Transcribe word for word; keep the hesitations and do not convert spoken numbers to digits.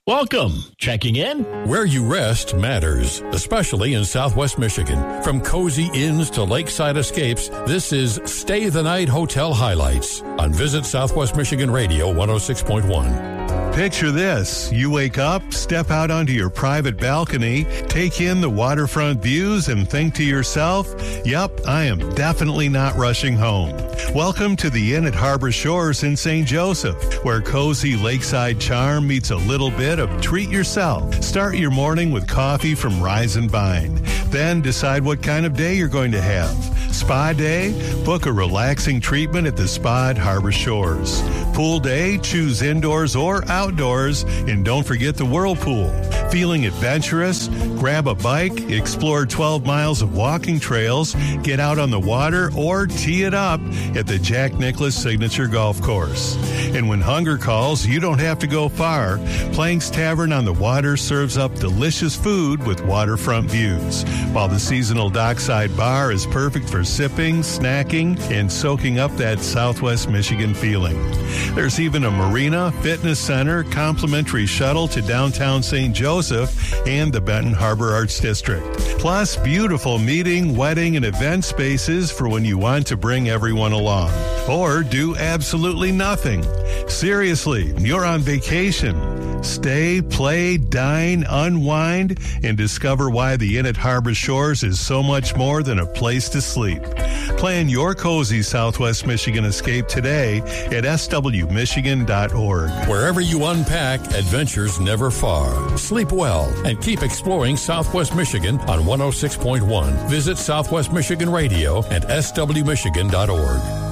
Welcome. Checking in? Where you rest matters, especially in Southwest Michigan. From cozy inns to lakeside escapes, this is Stay the Night Hotel Highlights on Visit Southwest Michigan Radio one oh six point one. Picture this. You wake up, step out onto your private balcony, take in the waterfront views, and think to yourself, yep, I am definitely not rushing home. Welcome to the Inn at Harbor Shores in Saint Joseph, where cozy lakeside charm meets a little bit of treat yourself. Start your morning with coffee from Rise and Bind. Then decide what kind of day you're going to have. Spa day? Book a relaxing treatment at the Spa at Harbor Shores. Pool day? Choose indoors or outdoors, and don't forget the whirlpool. Feeling adventurous? Grab a bike, explore twelve miles of walking trails, get out on the water, or tee it up at the Jack Nicklaus Signature Golf Course. And when hunger calls, you don't have to go far. Plank's Tavern on the Water serves up delicious food with waterfront views, while the seasonal dockside bar is perfect for sipping, snacking, and soaking up that Southwest Michigan feeling. There's even a marina, fitness center, complimentary shuttle to downtown Saint Joseph, and the Benton Harbor Arts District. Plus, beautiful meeting, wedding, and event spaces for when you want to bring everyone along. Or do absolutely nothing. Seriously, you're on vacation. Stay, play, dine, unwind, and discover why the Inn at Harbor Shores is so much more than a place to sleep. Plan your cozy Southwest Michigan escape today at s w michigan dot org. Wherever you unpack, adventures never far. Sleep well and keep exploring Southwest Michigan on one oh six point one. Visit Southwest Michigan Radio and s w michigan dot org.